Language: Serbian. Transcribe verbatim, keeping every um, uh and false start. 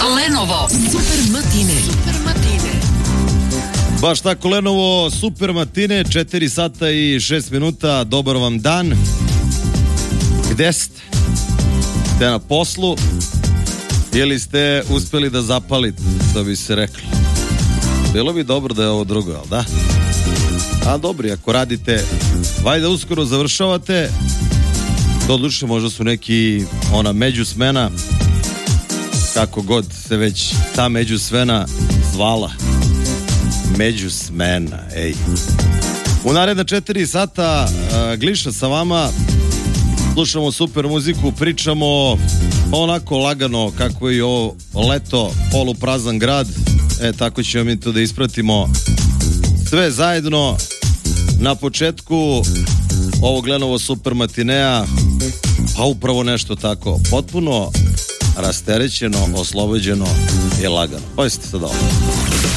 Lenovo Super Matine. Super Matine. Baš tako, Lenovo Super Matine, četiri sata i šest minuta, dobar vam dan. Gde ste? Ste na poslu ili ste uspeli da zapalite, što bi se reklo? Bilo bi dobro da je ovo drugo, ali da? A dobri, ako radite, valjda uskoro završavate, doduše možda su neki ona međusmena, kako god se već ta međusmena zvala. Međusmena, ej. U naredna četiri sata uh, Gliša sa vama, slušamo super muziku, pričamo onako lagano kako je ovo leto, poluprazan grad, e tako ćemo mi to da ispratimo sve zajedno. Na početku ovog Lenovo Super Matinea, pa upravo nešto tako, potpuno rasterećeno, oslobođeno i lagano. Pazite sad ovo.